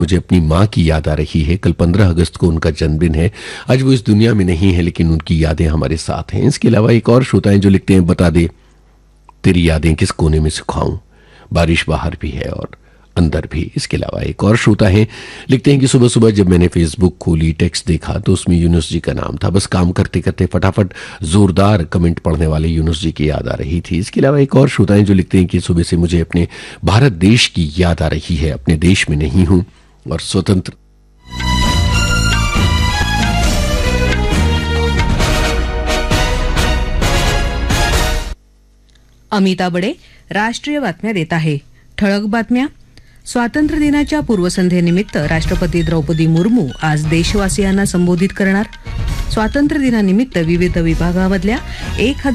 मुझे अपनी माँ की याद आ रही है। कल 15 अगस्त को उनका जन्मदिन है। आज वो इस दुनिया में नहीं है, लेकिन उनकी यादें हमारे साथ हैं। इसके अलावा एक और श्रोता है जो लिखते हैं, बता दे तेरी यादें किस कोने में सुखाऊं, बारिश बाहर भी है और अंदर भी। इसके अलावा एक और श्रोता है, लिखते हैं कि सुबह सुबह जब मैंने फेसबुक खोली, टेक्स्ट देखा तो उसमें यूनुस जी का नाम था। बस काम करते करते फटाफट जोरदार कमेंट पढ़ने वाले यूनुस जी की याद आ रही थी। इसके अलावा एक और श्रोता है जो लिखते हैं कि सुबह से मुझे अपने भारत देश की याद आ रही है। अपने देश में नहीं हूं और स्वतंत्र। अमिता बडे राष्ट्रीय बातम्या देत आहे. ठळक बातम्या. स्वातंत्र्य दिनाच्या पूर्वसंध्येनिमित्त राष्ट्रपती द्रौपदी मुर्मू आज देशवासियांना संबोधित करणार. स्वातंत्र्य दिनानिमित्त विविध विभागामधल्या 1000